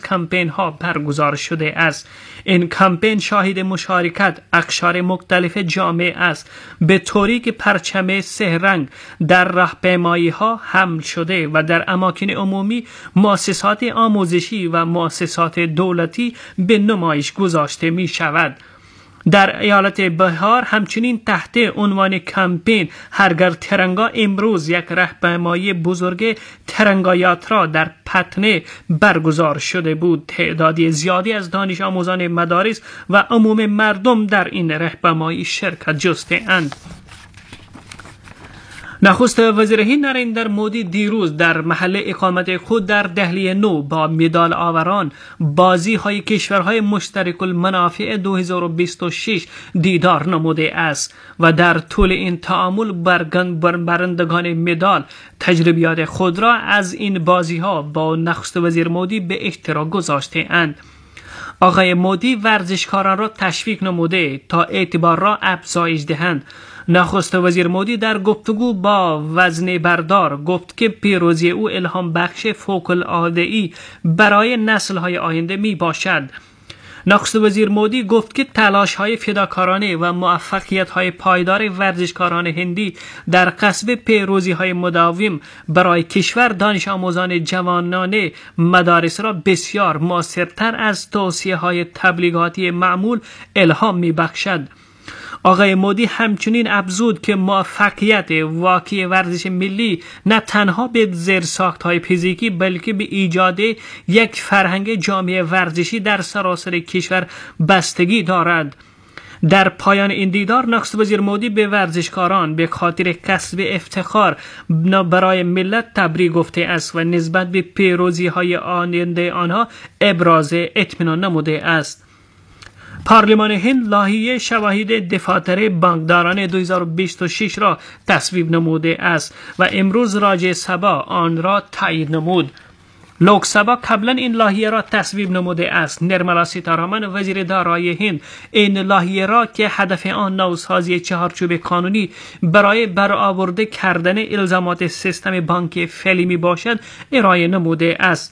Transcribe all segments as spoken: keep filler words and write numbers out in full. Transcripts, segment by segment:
کمپین ها برگزار شده است. این کمپین شاهد مشارکت اقشار مختلف جامعه است، به طوری که پرچم سه رنگ در راهپیمایی ها حمل شده و در اماکن عمومی، مؤسسات آموزشی و مؤسسات دولتی به نمایش گذاشته می شود. در ایالت بهار همچنین تحت عنوان کمپین هرگر ترنگا امروز یک راهپیمایی بزرگ ترنگا یاترا در پتنه برگزار شده بود. تعدادی زیادی از دانش آموزان مدارس و عموم مردم در این راهپیمایی شرکت جسته‌اند. نخست وزیر هند نریندر مودی دیروز در محل اقامت خود در دهلی نو با مدال آوران بازی های کشورهای مشترک المنافع دو هزار و بیست و شش دیدار نموده است و در طول این تعامل برندگان مدال تجربیات خود را از این بازی ها با نخست وزیر مودی به اشتراک گذاشته اند. آقای مودی ورزشکاران را تشویق نموده تا اعتبار را افزایش دهند. نخست وزیر مودی در گفتگو با وزنه بردار گفت که پیروزی او الهام بخش فوق العاده‌ای برای نسل‌های آینده می باشد. نخست وزیر مودی گفت که تلاش‌های فداکارانه و موفقیت‌های پایدار ورزشکاران هندی در کسب پیروزی‌های مداوم برای کشور دانش آموزان جوانان مدارس را بسیار مؤثرتر از توصیه‌های تبلیغاتی معمول الهام می‌بخشد. آقای مودی همچنین افزود که موفقیت واقعی ورزش ملی نه تنها به زیرساخت‌های فیزیکی بلکه به ایجاد یک فرهنگ جامعه ورزشی در سراسر کشور بستگی دارد. در پایان این دیدار نخست وزیر مودی به ورزشکاران به خاطر کسب افتخار برای ملت تبریک گفته است و نسبت به پیروزی‌های آینده آنها ابراز اطمینان نموده است. پارلمان هند لایحه شواهد دفاتر بانکداران دو هزار و بیست و شش را تصویب نموده است و امروز راجع سبا آن را تایید نمود. لوک سبا قبلا این لایحه را تصویب نموده است. نرملا سیتارامن وزیر دارایی هند این لایحه را که هدف آن نوسازی چهارچوب قانونی برای برآورده کردن الزامات سیستم بانکی فعلی می باشد ارائه نموده است.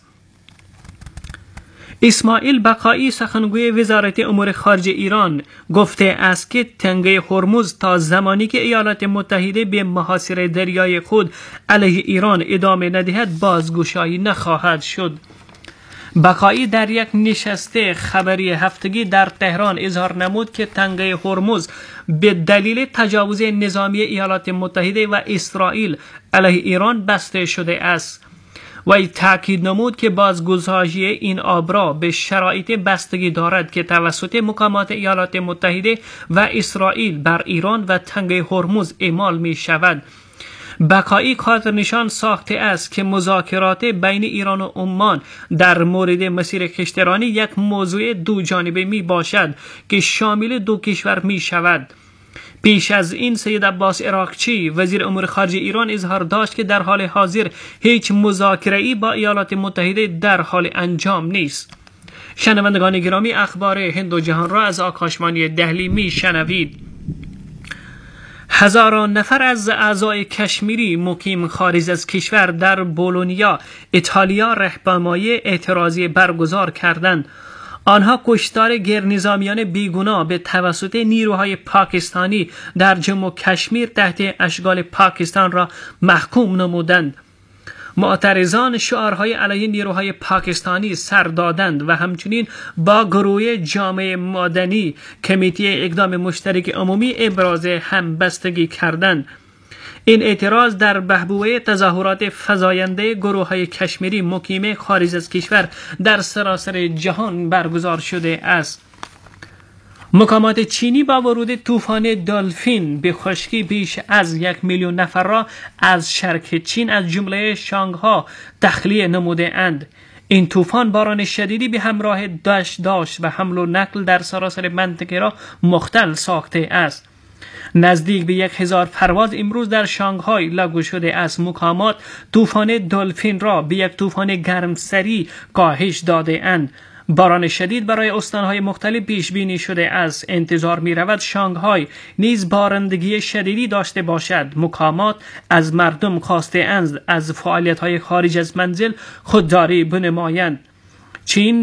اسماعیل بقایی سخنگوی وزارت امور خارجه ایران گفته است که تنگه هرمز تا زمانی که ایالات متحده به محاصره دریای خود علیه ایران ادامه ندهد بازگشایی نخواهد شد. بقایی در یک نشست خبری هفتگی در تهران اظهار نمود که تنگه هرمز به دلیل تجاوز نظامی ایالات متحده و اسرائیل علیه ایران بسته شده است. و تأکید نمود که بازگشایی این آب را به شرایط بستگی دارد که توسط مقامات ایالات متحده و اسرائیل بر ایران و تنگه هرمز اعمال می شود. بقایی خاطر نشان ساخته است که مذاکرات بین ایران و عمان در مورد مسیر کشتیرانی یک موضوع دو جانبه می باشد که شامل دو کشور می شود. پیش از این سید عباس عراقچی وزیر امور خارجه ایران اظهار داشت که در حال حاضر هیچ مذاکره‌ای با ایالات متحده در حال انجام نیست. شنوندگان گرامی، اخبار هند و جهان را از آکاشوانی دهلی می شنوید. هزاران نفر از اعضای کشمیری مقیم خارج از کشور در بولونیا، ایتالیا راهپیمایی اعتراضی برگزار کردند. آنها کشتار غیرنظامیان بیگناه به توسط نیروهای پاکستانی در جموں و کشمیر تحت اشغال پاکستان را محکوم نمودند. معترضان شعارهای علیه نیروهای پاکستانی سر دادند و همچنین با گروه جامعه مدنی کمیته اقدام مشترک عمومی ابراز همبستگی کردند. این اعتراض در بهبوه تظاهرات فزاینده گروه های کشمیری مقیم خارج از کشور در سراسر جهان برگزار شده است. مقامات چینی با ورود طوفان دلفین به خشکی بیش از یک میلیون نفر را از شرق چین از جمله شانگها تخلیه نموده اند. این طوفان باران شدیدی به همراه دشت داشت و حمل و نقل در سراسر منطقه را مختل ساخته است. نزدیک به یک هزار پرواز امروز در شانگهای لغو شده است. مقامات طوفان دلفین را به یک طوفان گرمسری کاهش داده اند. باران شدید برای استانهای مختلف پیش بینی شده است. انتظار می رود شانگهای نیز بارندگی شدیدی داشته باشد. مقامات از مردم خواسته اند از فعالیت‌های خارج از منزل خودداری بنمایند. چین